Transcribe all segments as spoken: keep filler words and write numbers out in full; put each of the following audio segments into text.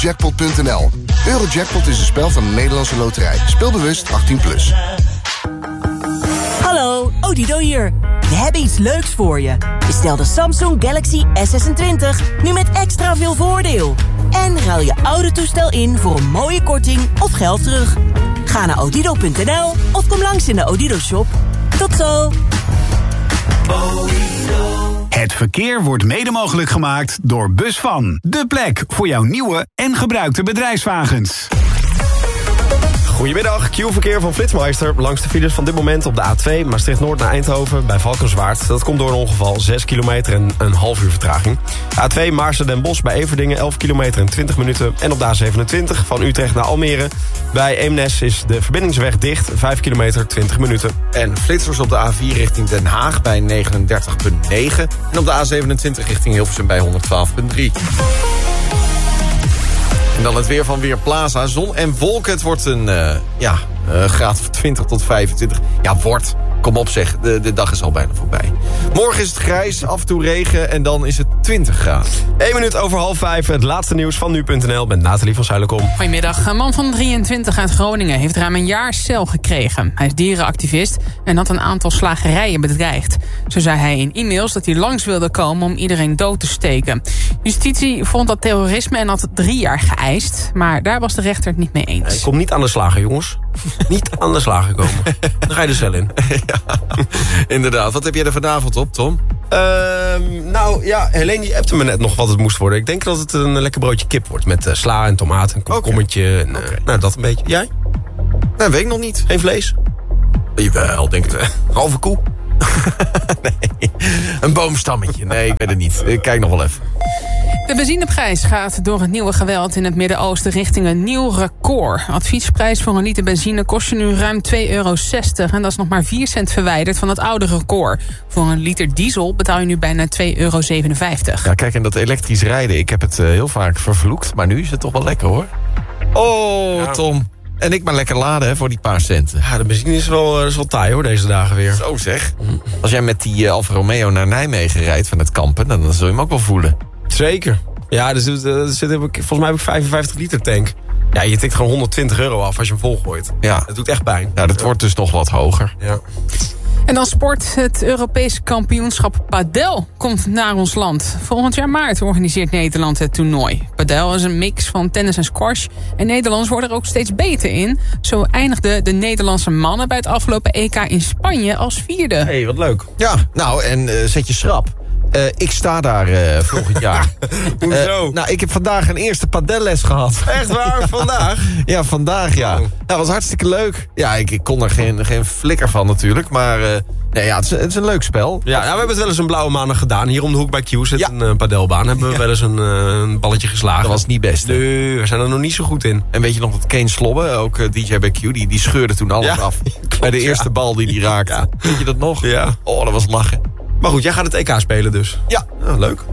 Jackpot punt n l. Eurojackpot is een spel van de Nederlandse Loterij. Speel bewust achttien plus. Hallo, Odido hier. We hebben iets leuks voor je. Bestel de Samsung Galaxy S zesentwintig nu met extra veel voordeel. En ruil je oude toestel in voor een mooie korting of geld terug. Ga naar odido punt n l of kom langs in de Odido shop. Tot zo. Het verkeer wordt mede mogelijk gemaakt door Busvan. De plek voor jouw nieuwe en gebruikte bedrijfswagens. Goedemiddag, Q-verkeer van Flitsmeister. Langs de files van dit moment op de A twee, Maastricht-Noord naar Eindhoven bij Valkenswaard. Dat komt door een ongeval, zes kilometer en een half uur vertraging. A twee Maarsen-Den Bosch bij Everdingen, elf kilometer en twintig minuten. En op de A zevenentwintig van Utrecht naar Almere. Bij Eemnes is de verbindingsweg dicht, vijf kilometer, twintig minuten. En flitsers op de A vier richting Den Haag bij negenendertig komma negen. En op de A zevenentwintig richting Hilversum bij honderdtwaalf komma drie. En dan het weer van Weerplaza. Zon en wolken. Het wordt een uh, ja, uh, graad van twintig tot vijfentwintig. Ja, wordt. Kom op zeg, de, de dag is al bijna voorbij. Morgen is het grijs, af en toe regen en dan is het twintig graden. Eén minuut over half vijf, het laatste nieuws van nu punt n l met Nathalie van Zuilenkom. Goedemiddag. Een man van drieëntwintig uit Groningen heeft ruim een jaar cel gekregen. Hij is dierenactivist en had een aantal slagerijen bedreigd. Zo zei hij in e-mails dat hij langs wilde komen om iedereen dood te steken. Justitie vond dat terrorisme en had drie jaar geëist, maar daar was de rechter het niet mee eens. Ik kom niet aan de slagen, jongens. Niet aan de slagen komen. Dan ga je de cel in. Ja, inderdaad. Wat heb jij er vanavond op, Tom? Uh, nou ja, Helene die appte me net nog wat het moest worden. Ik denk dat het een lekker broodje kip wordt. Met uh, sla en tomaat en komkommetje. Okay. En, uh, okay. Nou, dat een beetje. Jij? Nee, weet ik nog niet. Geen vlees? Jawel, denk ik. Halve koe? Nee, een boomstammetje. Nee, ik weet het niet. Ik kijk nog wel even. De benzineprijs gaat door het nieuwe geweld in het Midden-Oosten richting een nieuw record. Adviesprijs voor een liter benzine kost je nu ruim twee euro zestig. En dat is nog maar vier cent verwijderd van het oude record. Voor een liter diesel betaal je nu bijna twee euro zevenenvijftig. Ja, kijk, en dat elektrisch rijden, ik heb het uh, heel vaak vervloekt. Maar nu is het toch wel lekker, hoor. Oh, ja. Tom. En ik maar lekker laden hè, voor die paar centen. Ja, de benzine is wel, is wel taai hoor, deze dagen weer. Zo zeg. Als jij met die uh, Alfa Romeo naar Nijmegen rijdt van het kampen, dan, dan zul je hem ook wel voelen. Zeker. Ja, er zit, er zit, volgens mij heb ik vijfenvijftig liter tank. Ja, je tikt gewoon honderdtwintig euro af als je hem volgooit. Ja. Dat doet echt pijn. Ja, dat ja. wordt dus nog wat hoger. Ja. En dan sport. Het Europese kampioenschap padel komt naar ons land. Volgend jaar maart organiseert Nederland het toernooi. Padel is een mix van tennis en squash. En Nederlanders worden er ook steeds beter in. Zo eindigden de Nederlandse mannen bij het afgelopen E K in Spanje als vierde. Hé, hey, wat leuk. Ja, nou, en uh, zet je schrap. Uh, ik sta daar uh, volgend jaar. Hoezo? Uh, nou, ik heb vandaag een eerste padelles gehad. Echt waar? Vandaag? Ja, vandaag, ja. Oh. Dat was hartstikke leuk. Ja, ik, ik kon er geen, geen flikker van natuurlijk. Maar uh, nee, ja, het, is, het is een leuk spel. Ja, nou, we hebben het wel eens een blauwe maandag gedaan. Hier om de hoek bij Q zit ja. een uh, padelbaan. Hebben we ja. wel eens een, uh, een balletje geslagen. Dat was niet best. Hè? Nee, we zijn er nog niet zo goed in. En weet je nog dat Kane Slobbe, ook uh, D J bij Q, die, die scheurde toen alles ja. af. Klopt, bij de eerste ja. bal die die raakte. Ja. Weet je dat nog? Ja. Oh, dat was lachen. Maar goed, jij gaat het E K spelen dus. Ja, oh, leuk.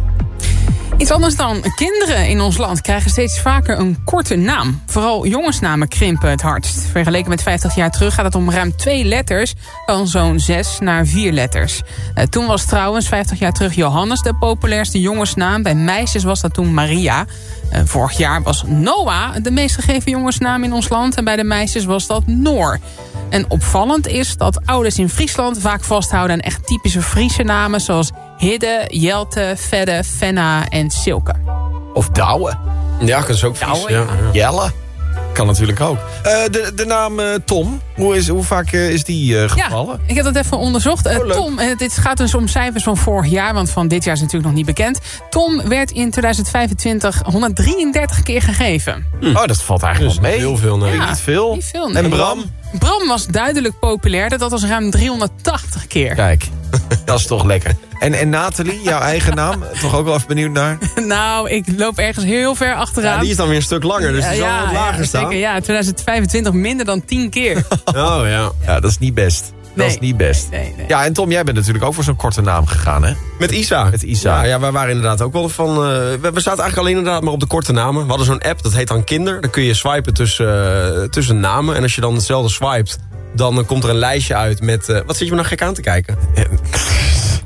Iets anders dan. Kinderen in ons land krijgen steeds vaker een korte naam. Vooral jongensnamen krimpen het hardst. Vergeleken met vijftig jaar terug gaat het om ruim twee letters... van zo'n zes naar vier letters. Uh, toen was trouwens vijftig jaar terug Johannes de populairste jongensnaam. Bij meisjes was dat toen Maria. Uh, vorig jaar was Noah de meest gegeven jongensnaam in ons land. En bij de meisjes was dat Noor. En opvallend is dat ouders in Friesland vaak vasthouden aan echt typische Friese namen... zoals Hidde, Jelte, Fedde, Fenna en Silke. Of Douwe. Ja, dat is ook Fries. Douwe, ja. Ja. Jelle. Kan natuurlijk ook. Uh, de, de naam uh, Tom, hoe, is, hoe vaak uh, is die uh, gevallen? Ja, ik heb dat even onderzocht. Uh, oh, Tom, uh, dit gaat dus om cijfers van vorig jaar, want van dit jaar is natuurlijk nog niet bekend. Tom werd in tweeduizend vijfentwintig honderddrieëndertig keer gegeven. Hm. Oh, dat valt eigenlijk dus wel mee. Heel veel, nee. Ja, niet veel. Niet veel nee. En Bram? Bram was duidelijk populairder. Dat was ruim driehonderdtachtig keer. Kijk, dat is toch lekker. En, en Nathalie, jouw eigen naam? Toch ook wel even benieuwd naar? Nou, ik loop ergens heel ver achteraan. Ja, die is dan weer een stuk langer, dus die zal ja, wat lager ja, staan. Zeker, ja, tweeduizend vijfentwintig minder dan tien keer. Oh ja. Ja, dat is niet best. Dat nee, is niet best. Nee, nee. Ja, en Tom, jij bent natuurlijk ook voor zo'n korte naam gegaan, hè? Met Isa. Met Isa. Ja, ja, wij waren inderdaad ook wel van... Uh, we, we zaten eigenlijk alleen inderdaad maar op de korte namen. We hadden zo'n app, dat heet dan Kinder. Dan kun je swipen tussen, uh, tussen namen. En als je dan hetzelfde swipet, dan uh, komt er een lijstje uit met... Uh, wat zit je me nou gek aan te kijken?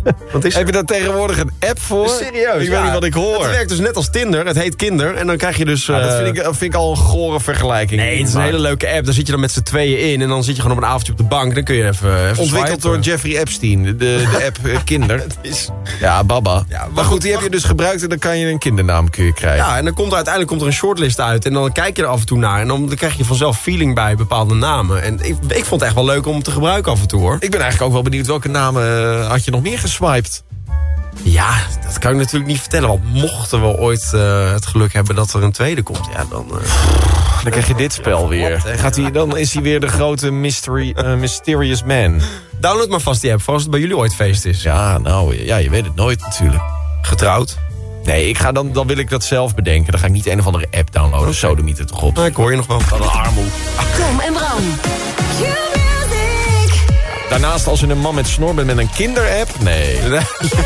Wat is Heb je daar tegenwoordig een app voor? Serieus? Ik weet niet wat ik hoor. Het werkt dus net als Tinder. Het heet Kinder. En dan krijg je dus... Ja, dat uh, vind ik, vind ik al een gore vergelijking. Nee, het is een Maar hele leuke app. Daar zit je dan met z'n tweeën in. En dan zit je gewoon op een avondje op de bank. Dan kun je even, even Ontwikkeld swipen. door Jeffrey Epstein. De, de app uh, Kinder. is... Ja, Baba. Ja, maar wacht, goed, die heb wacht. je dus gebruikt en dan kan je een kindernaam kun je krijgen. Ja, en dan komt er uiteindelijk komt er een shortlist uit. En dan kijk je er af en toe naar. En dan, dan krijg je vanzelf feeling bij bepaalde namen. En ik, ik vond het echt wel leuk om te gebruiken af en toe, hoor. Ik ben eigenlijk ook wel benieuwd welke namen uh, had je nog meer geswiped. Ja, dat kan ik natuurlijk niet vertellen. Want mochten we ooit uh, het geluk hebben dat er een tweede komt... Ja, dan... Uh, Dan krijg je dit spel weer. Gaat hij, dan is hij weer de grote mystery, uh, mysterious man. Download maar vast die app, voor als het bij jullie ooit feest is. Ja, nou, ja, je weet het nooit natuurlijk. Getrouwd. Nee, ik ga dan, dan wil ik dat zelf bedenken. Dan ga ik niet een of andere app downloaden. Okay. Sodemiet het toch op. Nou, ik hoor je nog wel. Van een armoe. Tom en Bram. Daarnaast, als je een man met snor bent met een kinderapp... Nee.